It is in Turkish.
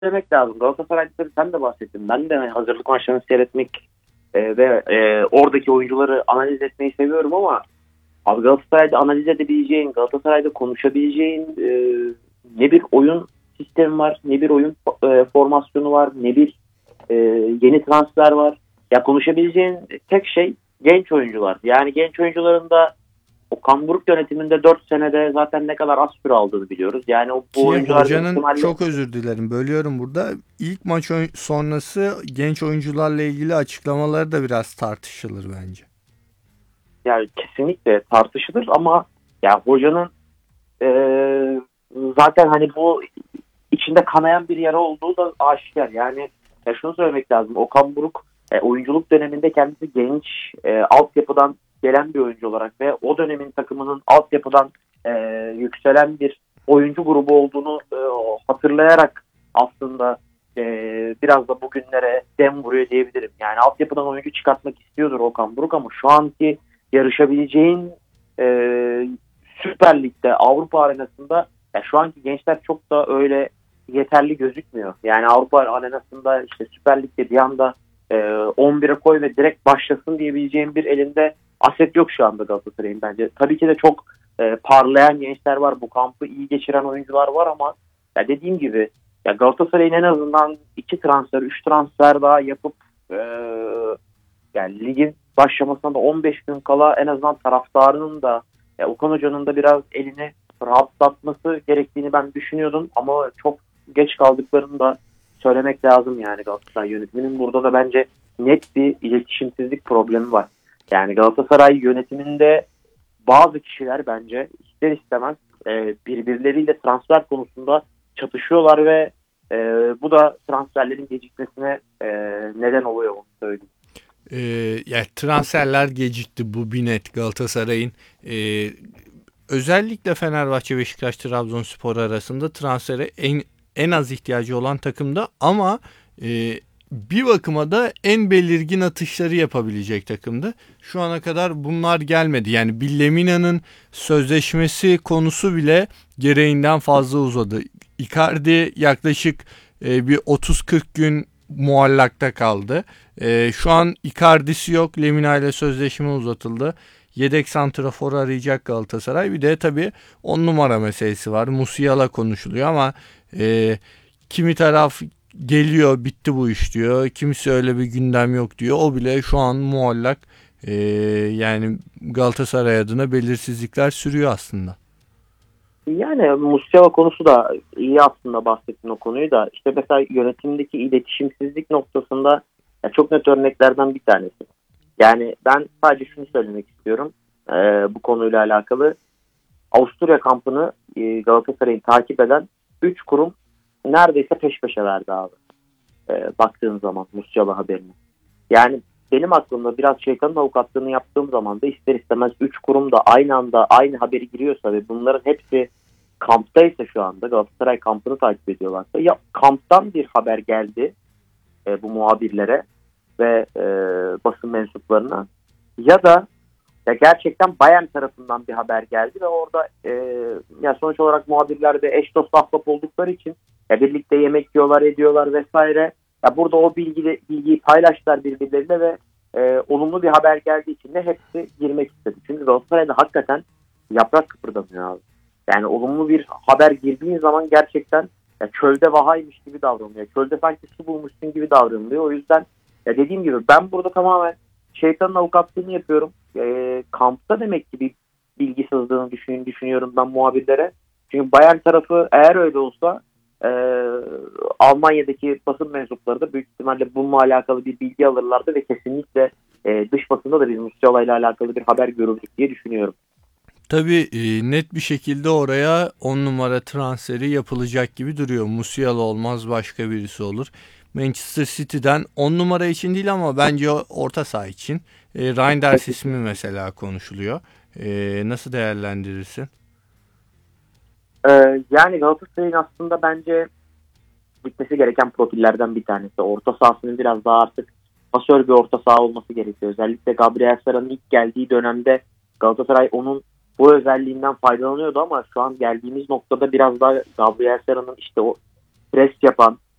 demek lazım. Galatasaray'da sen de bahsettin. Ben de hazırlık maçlarını seyretmek ve oradaki oyuncuları analiz etmeyi seviyorum ama abi Galatasaray'da analiz edebileceğin, Galatasaray'da konuşabileceğin ne bir oyun sistemi var, ne bir oyun formasyonu var, ne bir yeni transfer var. Ya konuşabileceğin tek şey genç oyuncular. Yani genç oyuncuların da Okan Buruk yönetiminde 4 senede zaten ne kadar az süre aldığını biliyoruz. Yani bu Ki oyuncular büyük hocanın, ihtimalle çok özür dilerim bölüyorum burada, ilk maç sonrası genç oyuncularla ilgili açıklamaları da biraz tartışılır bence. yani kesinlikle tartışılır ama ya hocanın e, zaten hani bu içinde kanayan bir yara olduğu da aşikar. Yani ya şunu söylemek lazım. Okan Buruk oyunculuk döneminde kendisi genç altyapıdan gelen bir oyuncu olarak ve o dönemin takımının altyapıdan yükselen bir oyuncu grubu olduğunu hatırlayarak aslında biraz da bugünlere dem vuruyor diyebilirim. Yani altyapıdan oyuncu çıkartmak istiyordur Okan Buruk ama şu anki yarışabileceğin e, Süper Lig'de Avrupa arenasında ya şu anki gençler çok da öyle yeterli gözükmüyor. Yani Avrupa arenasında işte Süper Lig'de bir anda 11'e koy ve direkt başlasın diyebileceğim bir elinde aset yok şu anda Galatasaray'ın bence. Tabii ki de çok parlayan gençler var. Bu kampı iyi geçiren oyuncular var ama ya dediğim gibi ya Galatasaray'ın en azından 2 transfer, 3 transfer daha yapıp e, yani ligin başlamasına da 15 gün kala en azından taraftarının da Okan Hoca'nın da biraz elini rahatlatması gerektiğini ben düşünüyordum ama çok geç kaldıklarını da söylemek lazım yani Galatasaray yönetiminin. Burada da bence net bir iletişimsizlik problemi var. Yani Galatasaray yönetiminde bazı kişiler bence ister istemez birbirleriyle transfer konusunda çatışıyorlar ve bu da transferlerin gecikmesine neden oluyor onu söyleyeyim. Yani transferler gecikti, bu bir net. Galatasaray'ın özellikle Fenerbahçe, Beşiktaş, Trabzonspor arasında transfere en az ihtiyacı olan takımda ama bir bakıma da en belirgin atışları yapabilecek takımdı. Şu ana kadar bunlar gelmedi. Yani Lemina'nın sözleşmesi konusu bile gereğinden fazla uzadı. Icardi yaklaşık bir 30-40 gün muallakta kaldı. Şu an Icardi'si yok. Lemina ile sözleşme uzatıldı. Yedek santrafor arayacak Galatasaray. Bir de tabii 10 numara meselesi var. Musiala konuşuluyor ama kimi taraf geliyor, bitti bu iş diyor. Kimisi öyle bir gündem yok diyor. O bile şu an muallak. Yani Galatasaray adına belirsizlikler sürüyor aslında. Yani Musiala konusu da iyi aslında bahsettin o konuyu da. İşte mesela yönetimdeki iletişimsizlik noktasında ya çok net örneklerden bir tanesi. Yani ben sadece şunu söylemek istiyorum bu konuyla alakalı. Avusturya kampını Galatasaray'ın takip eden 3 kurum neredeyse peş peşe verdi abi. Baktığın zaman Musiala haberini. Yani benim aklımda biraz şeytanın avukatlığını yaptığım zaman da ister istemez 3 kurum da aynı anda aynı haberi giriyorsa ve bunların hepsi kamptaysa şu anda Galatasaray kampını takip ediyorlarsa ya kamptan bir haber geldi bu muhabirlere ve basın mensuplarına ya da ya gerçekten Bayern tarafından bir haber geldi ve orada ya sonuç olarak muhabirler de eş dost ahbap oldukları için ya birlikte yemek yiyorlar ediyorlar vesaire. Ya burada o bilgiyi paylaştılar birbirleriyle ve olumlu bir haber geldiği için de hepsi girmek istedi. Çünkü Galatasaray'da hakikaten yaprak kıpırdamıyor abi. Yani olumlu bir haber girdiğin zaman gerçekten ya çölde vahaymış gibi davranılıyor. Çölde sanki su bulmuşsun gibi davranılıyor. O yüzden ya dediğim gibi ben burada tamamen şeytanın avukatlığını yapıyorum. Kampta demek ki bir bilgi sızdığını düşünüyorum ben muhabirlere. Çünkü Bayern tarafı eğer öyle olsa Almanya'daki basın mensupları da büyük ihtimalle bununla alakalı bir bilgi alırlardı ve kesinlikle dış basında da biz Musiala ile alakalı bir haber görürdük diye düşünüyorum. Tabii net bir şekilde oraya 10 numara transferi yapılacak gibi duruyor. Musiala olmaz, başka birisi olur. Manchester City'den 10 numara için değil ama bence orta saha için Reinders ismi mesela konuşuluyor. Nasıl değerlendirirsin? Yani Galatasaray'ın aslında bence gitmesi gereken profillerden bir tanesi. Orta sahasının biraz daha artık pasör bir orta saha olması gerekiyor. Özellikle Gabriel Sara'nın ilk geldiği dönemde Galatasaray onun bu özelliğinden faydalanıyordu ama şu an geldiğimiz noktada biraz daha Gabriel Sara'nın işte o pres yapan,